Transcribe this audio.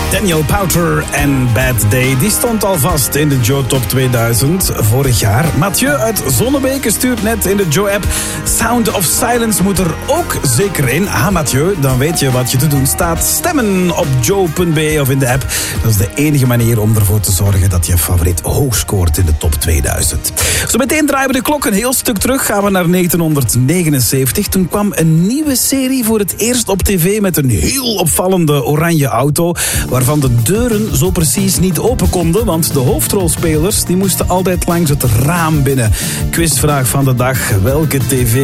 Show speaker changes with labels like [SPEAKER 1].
[SPEAKER 1] Daniel Powter en Bad Day, die stond al vast in de Joe Top 2000 vorig jaar. Mathieu uit Zonnebeke stuurt net in de Joe-app: Sound of Silence moet er ook zeker in. Ah, Mathieu, dan weet je wat je te doen staat. Stemmen op joe.be of in de app. Dat is de enige manier om ervoor te zorgen dat je favoriet hoog scoort in de Top 2000. Zo meteen draaien we de klok een heel stuk terug. Gaan we naar 1979. Toen kwam een nieuwe serie voor het eerst op tv met een heel opvallende oranje auto, waarvan de deuren zo precies niet open konden, want de hoofdrolspelers die moesten altijd langs het raam binnen. Quizvraag van de dag: welke tv